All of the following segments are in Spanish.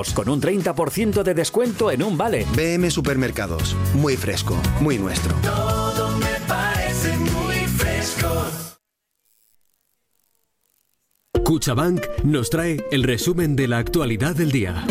con un 30% de descuento en un vale. BM Supermercados, muy fresco, muy nuestro. Todo me parece muy fresco. Cuchabank nos trae el resumen de la actualidad del día.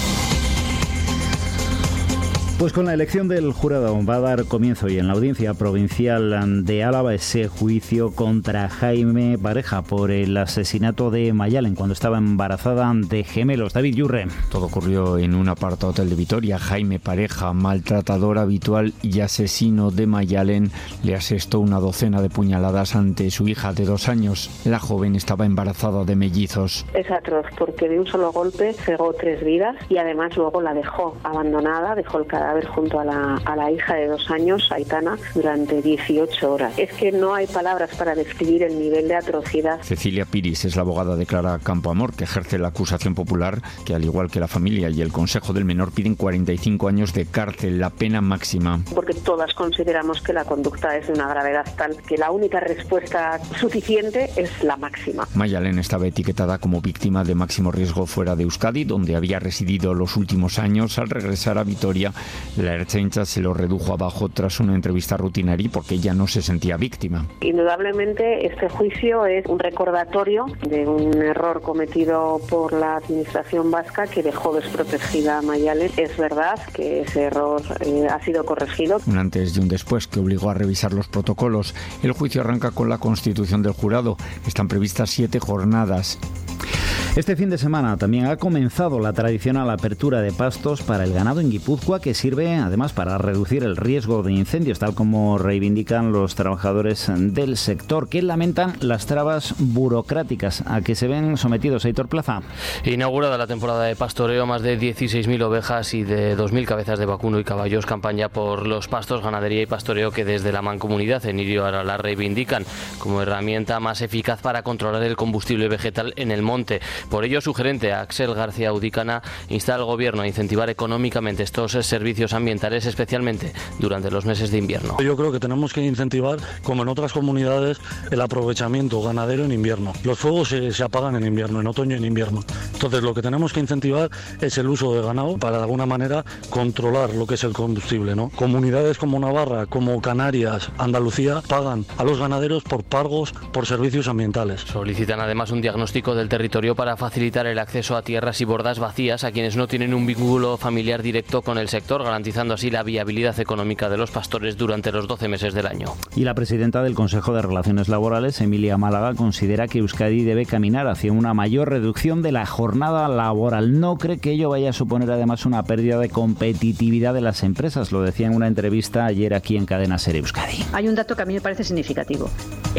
Pues con la elección del jurado va a dar comienzo hoy en la Audiencia Provincial de Álava ese juicio contra Jaime Pareja por el asesinato de Mayalen cuando estaba embarazada de gemelos. David Yurre. Todo ocurrió en un apartahotel de Vitoria. Jaime Pareja, maltratador habitual y asesino de Mayalen, le asestó una docena de puñaladas ante su hija de 2 años. La joven estaba embarazada de mellizos. Es atroz porque de un solo golpe cegó 3 vidas y además luego la dejó abandonada, dejó el cadáver junto a la hija de 2 años, Aitana, durante 18 horas. Es que no hay palabras para describir el nivel de atrocidad. Cecilia Piris es la abogada de Clara Campoamor, que ejerce la acusación popular, que al igual que la familia y el Consejo del Menor piden 45 años de cárcel, la pena máxima. Porque todas consideramos que la conducta es de una gravedad tal que la única respuesta suficiente es la máxima. Mayalen estaba etiquetada como víctima de máximo riesgo fuera de Euskadi, donde había residido los últimos años. Al regresar a Vitoria, la Ertzaintza se lo redujo abajo tras una entrevista rutinaria porque ella no se sentía víctima. Indudablemente este juicio es un recordatorio de un error cometido por la administración vasca que dejó desprotegida a Mayalen. Es verdad que ese error ha sido corregido. Un antes y un después que obligó a revisar los protocolos. El juicio arranca con la constitución del jurado. Están previstas 7 jornadas. Este fin de semana también ha comenzado la tradicional apertura de pastos para el ganado en Guipúzcoa, que sirve además para reducir el riesgo de incendios, tal como reivindican los trabajadores del sector, que lamentan las trabas burocráticas a que se ven sometidos. Aitor Plaza. Inaugurada la temporada de pastoreo, más de 16.000 ovejas y de 2.000 cabezas de vacuno y caballos, campaña por los pastos, ganadería y pastoreo que desde la Mancomunidad en Irio Aralar reivindican como herramienta más eficaz para controlar el combustible vegetal en el monte. Por ello, su gerente, Axel García Udicana, insta al Gobierno a incentivar económicamente estos servicios ambientales, especialmente durante los meses de invierno. Yo creo que tenemos que incentivar, como en otras comunidades, el aprovechamiento ganadero en invierno. Los fuegos se apagan en invierno, en otoño y en invierno. Entonces, lo que tenemos que incentivar es el uso de ganado para, de alguna manera, controlar lo que es el combustible, ¿no? Comunidades como Navarra, como Canarias, Andalucía, pagan a los ganaderos por pagos por servicios ambientales. Solicitan además un diagnóstico del territorio para facilitar el acceso a tierras y bordas vacías a quienes no tienen un vínculo familiar directo con el sector, garantizando así la viabilidad económica de los pastores durante los 12 meses del año. Y la presidenta del Consejo de Relaciones Laborales, Emilia Málaga, considera que Euskadi debe caminar hacia una mayor reducción de la jornada laboral. No cree que ello vaya a suponer además una pérdida de competitividad de las empresas. Lo decía en una entrevista ayer aquí en Cadena SER Euskadi. Hay un dato que a mí me parece significativo.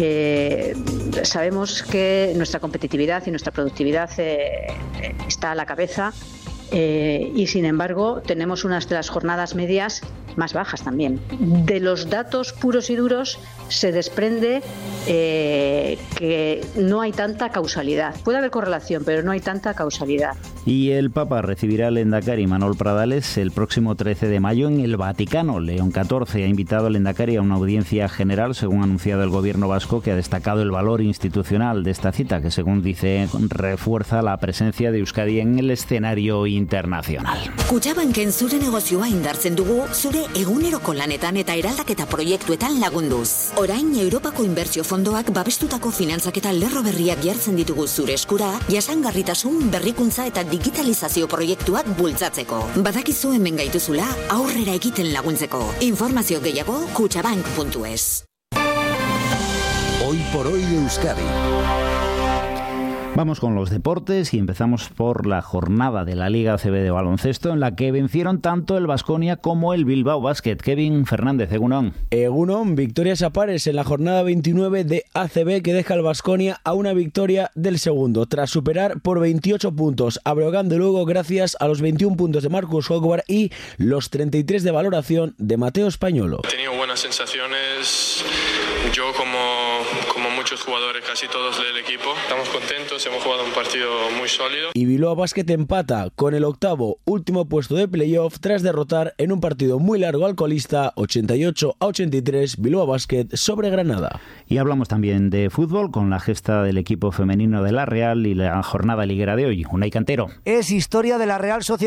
Sabemos que nuestra competitividad y nuestra productividad está a la cabeza y sin embargo tenemos unas de las jornadas medias más bajas también. De los datos puros y duros se desprende que no hay tanta causalidad. Puede haber correlación, pero no hay tanta causalidad. Y el Papa recibirá al Lehendakari Manuel Pradales el próximo 13 de mayo en el Vaticano. León XIV ha invitado al Lehendakari a una audiencia general, según ha anunciado el gobierno vasco, que ha destacado el valor institucional de esta cita, que según dice refuerza la presencia de Euskadi en el escenario internacional. Kutxabanken zure negozioa indartzen dugu, zure eguneroko lanetan eta eraldaketa proiektuetan lagunduz. Orain Europako Inbertsio Fondoak babestutako finantzaketa lerro berriak jartzen ditugu zure eskura, jasangarritasun, berrikuntza eta digitalizazio proiektuak bultzatzeko. Badakizu hemen gaituzula, aurrera egiten laguntzeko. Informazio gehiago kutxabank.es. Hoy por hoy Euskadi. Vamos con los deportes y empezamos por la jornada de la Liga ACB de baloncesto, en la que vencieron tanto el Baskonia como el Bilbao Basket. Kevin Fernández, Egunon. Egunon, victorias a pares en la jornada 29 de ACB, que deja al Baskonia a una victoria del segundo, tras superar por 28 puntos a Breogán de Lugo gracias a los 21 puntos de Marcus Hogbar y los 33 de valoración de Mateo Españolo. He tenido buenas sensaciones. Yo como muchos muchos jugadores, casi todos del equipo. Estamos contentos, hemos jugado un partido muy sólido. Y Bilbao Basket empata con el último puesto de playoff tras derrotar en un partido muy largo al colista 88-83 Bilbao Basket sobre Granada. Y hablamos también de fútbol con la gesta del equipo femenino de la Real y la jornada liguera de hoy. Unai Cantero. Es historia de la Real Sociedad.